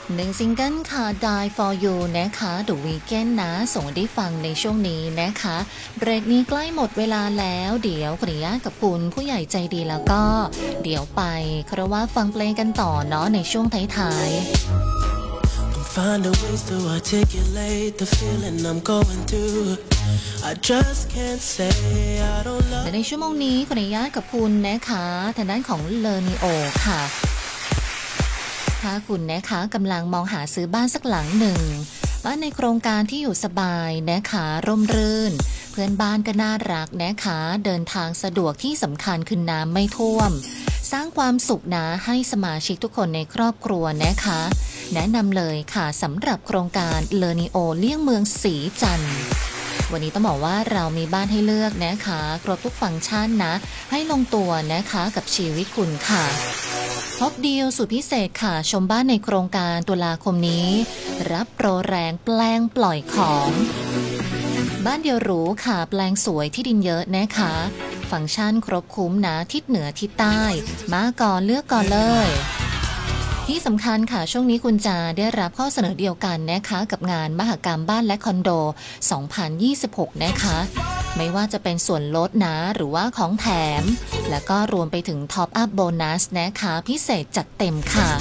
หนึ่งซิงเกิลค่ะ Die for You นะคะ The Weeknd นะส่งได้ฟังในช่วงนี้นะคะเบรกนี้ใกล้หมดเวลาแล้วเดี๋ยวขออนุญาตกับคุณผู้ใหญ่ใจดีแล้วก็เดี๋ยวไปคารวะฟังเพลงกันต่อเนาะในช่วงท้ายๆ Find a ways to articulate the feeling I'm going through. I just can't say I don't love. และในชั่วโมงนี้ขออนุญาตกับคุณนะคะทางด้านของเลอนิโอค่ะถ้าคุณนะคะกำลังมองหาซื้อบ้านสักหลังหนึ่งบ้านในโครงการที่อยู่สบายนะคะร่มรื่นเพื่อนบ้านก็น่ารักนะคะเดินทางสะดวกที่สำคัญคือน้ำไม่ท่วมสร้างความสุขนะให้สมาชิกทุกคนในครอบครัวนะคะแนะนำเลยค่ะสำหรับโครงการเลอนิโอเลี่ยงเมืองศรีจันทร์วันนี้ต้องบอกว่าเรามีบ้านให้เลือกนะคะครบทุกฟังก์ชันนะให้ลงตัวนะคะกับชีวิตคุณค่ะพบดีลสุดพิเศษค่ะชมบ้านในโครงการตุลาคมนี้รับโปรแรงแปลงปล่อยของบ้านเดียวหรูค่ะแปลงสวยที่ดินเยอะนะคะฟังก์ชันครบคุ้มนะทิศเหนือทิศใต้มาก่อนเลือกก่อนเลยที่สำคัญค่ะช่วงนี้คุณจะได้รับข้อเสนอเดียวกันนะคะกับงานมหกรรมบ้านและคอนโด 2026 นะคะไม่ว่าจะเป็นส่วนลดนะหรือว่าของแถมแล้วก็รวมไปถึงท็อปอัพโบนัสนะคะพิเศษจัดเต็มค่ะ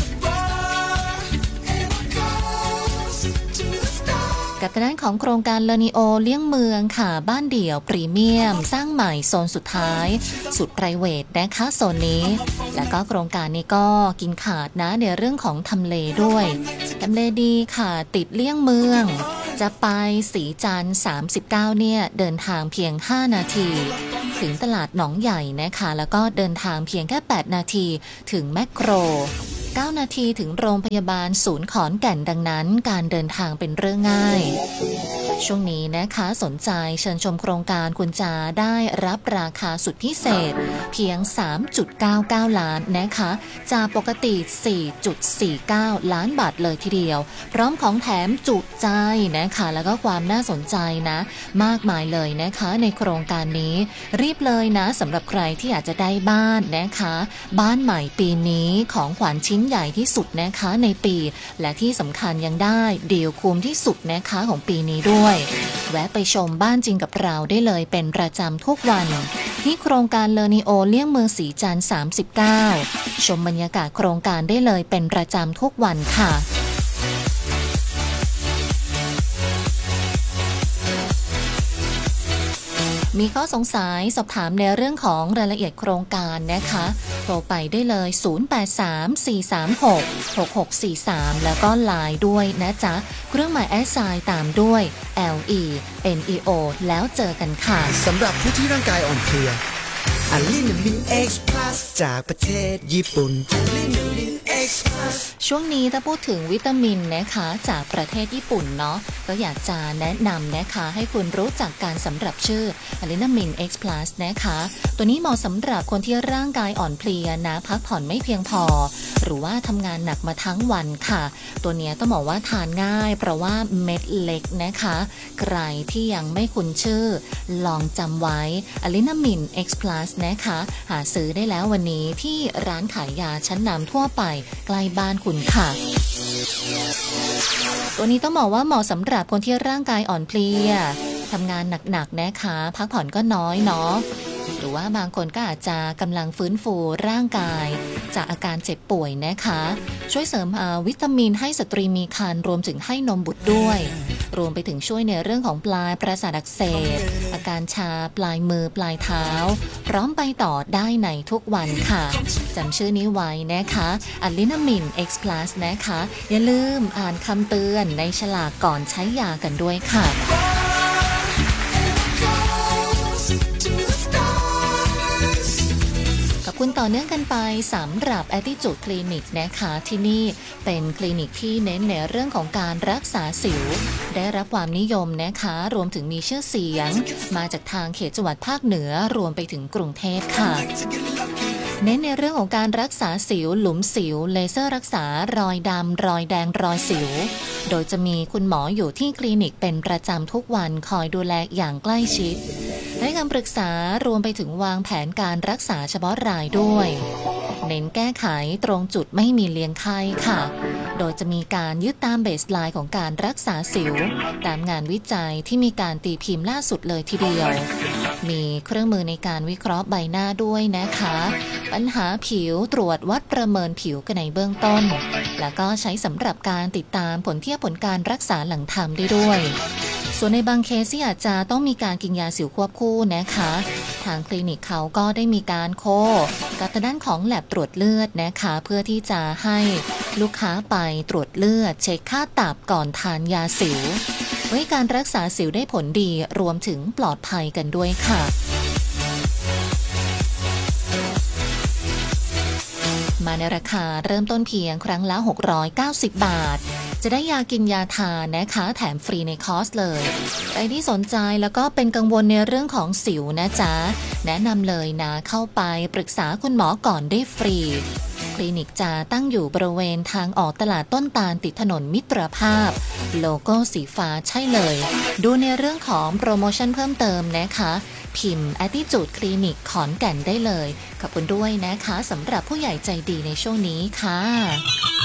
กับด้านของโครงการเลอนิโอเลี่ยงเมืองค่ะบ้านเดี่ยวพรีเมียมสร้างใหม่โซนสุดท้ายสุดไพรเวทนะคะโซนนี้แล้วก็โครงการนี้ก็กินขาดนะในเรื่องของทำเลด้วยทำเลดีค่ะติดเลี่ยงเมืองจะไปศรีจันทร์39เนี่ยเดินทางเพียง5นาทีถึงตลาดหนองใหญ่นะคะแล้วก็เดินทางเพียงแค่8นาทีถึงแมคโคร9นาทีถึงโรงพยาบาลศูนย์ขอนแก่นดังนั้นการเดินทางเป็นเรื่องง่ายช่วงนี้นะคะสนใจเชิญชมโครงการคุณจะได้รับราคาสุดพิเศษเพียง 3.99 ล้านนะคะจากปกติ 4.49 ล้านบาทเลยทีเดียวพร้อมของแถมจุใจนะคะแล้วก็ความน่าสนใจนะมากมายเลยนะคะในโครงการนี้รีบเลยนะสำหรับใครที่อยากจะได้บ้านนะคะบ้านใหม่ปีนี้ของขวัญชิ้นใหญ่ที่สุดนะคะในปีและที่สำคัญยังได้ดีลคุ้มที่สุดนะคะของปีนี้ด้วยแวะไปชมบ้านจริงกับเราได้เลยเป็นประจำทุกวันที่โครงการเลอนิโอเลี่ยงเมืองศรีจันทร์39ชมบรรยากาศโครงการได้เลยเป็นประจำทุกวันค่ะมีข้อสงสัยสอบถามในเรื่องของรายละเอียดโครงการนะคะโทรไปได้เลย 0834366643 แล้วก็ไลน์ด้วยนะจ๊ะเครื่องหมายแอดไซน์ตามด้วย LENEO แล้วเจอกันค่ะสำหรับผู้ที่ร่างกายอ่อนเพลียอะลินามิน X Plus จากประเทศญี่ปุ่นอะลินามิน X Plus ช่วงนี้ถ้าพูดถึงวิตามินนะคะจากประเทศญี่ปุ่นเนาะก็อยากจะแนะนำนะคะให้คุณรู้จักการสำหรับชื่ออะลินามิน X Plus นะคะตัวนี้เหมาะสำหรับคนที่ร่างกายอ่อนเพลียนะพักผ่อนไม่เพียงพอหรือว่าทำงานหนักมาทั้งวันค่ะตัวนี้ต้องบอกว่าทานง่ายเพราะว่าเม็ดเล็กนะคะใครที่ยังไม่คุ้นชื่อลองจำไว้อะลินามิน X Plus นะคะหาซื้อได้แล้ววันนี้ที่ร้านขายยาชั้นนำทั่วไปใกล้บ้านคุณค่ะตัวนี้ต้องบอกว่าเหมาะสำหรับคนที่ร่างกายอ่อนเพลียทำงานหนักๆนะคะพักผ่อนก็น้อยเนาะหรือว่าบางคนก็อาจจะกำลังฟื้นฟูร่างกายจากอาการเจ็บป่วยนะคะช่วยเสริมวิตามินให้สตรีมีครรภ์รวมถึงให้นมบุตรด้วยรวมไปถึงช่วยในเรื่องของปลายประสาทอักเสบอาการชาปลายมือปลายเท้าพร้อมไปต่อได้ในทุกวันค่ะจำชื่อนี้ไว้นะคะอะลินามิน X Plus นะคะอย่าลืมอ่านคำเตือนในฉลากก่อนใช้ยากันด้วยค่ะคุณต่อเนื่องกันไปสำหรับ Attitude Clinic นะคะที่นี่เป็นคลินิกที่เน้นในเรื่องของการรักษาสิวได้รับความนิยมนะคะรวมถึงมีชื่อเสียงมาจากทางเขตจังหวัดภาคเหนือรวมไปถึงกรุงเทพค่ะเน้นในเรื่องของการรักษาสิวหลุมสิวเลเซอร์รักษารอยดำรอยแดงรอยสิวโดยจะมีคุณหมออยู่ที่คลินิกเป็นประจำทุกวันคอยดูแลอย่างใกล้ชิดให้คำปรึกษารวมไปถึงวางแผนการรักษาเฉพาะรายด้วยเน้นแก้ไขตรงจุดไม่มีเลี่ยงไข้ค่ะโดยจะมีการยึดตามเบสไลน์ของการรักษาสิวตามงานวิจัยที่มีการตีพิมพ์ล่าสุดเลยทีเดียวมีเครื่องมือในการวิเคราะห์ใบหน้าด้วยนะคะปัญหาผิวตรวจวัดประเมินผิวกันในเบื้องต้นแล้วก็ใช้สำหรับการติดตามผลเทียบผลการรักษาหลังทำได้ด้วยส่วนในบางเคสที่อาจจะต้องมีการกินยาสิวควบคู่นะคะทางคลินิกเขาก็ได้มีการโคกับทางด้านของแลบตรวจเลือดนะคะเพื่อที่จะให้ลูกค้าไปตรวจเลือดเช็คค่าตับก่อนทานยาสิวไว้การรักษาสิวได้ผลดีรวมถึงปลอดภัยกันด้วยค่ะมาในราคาเริ่มต้นเพียงครั้งละ690 บาทจะได้ยากินยาทานนะคะแถมฟรีในคอร์สเลยใครที่สนใจแล้วก็เป็นกังวลในเรื่องของสิวนะจ๊ะแนะนำเลยนะเข้าไปปรึกษาคุณหมอก่อนได้ฟรีคลินิกจะตั้งอยู่บริเวณทางออกตลาดต้นตาลติดถนนมิตรภาพโลโก้สีฟ้าใช่เลยดูในเรื่องของโปรโมชั่นเพิ่มเติมนะคะพิมพ์ Attitude Clinic ขอนแก่นได้เลยขอบคุณด้วยนะคะสำหรับผู้ใหญ่ใจดีในช่วงนี้ค่ะ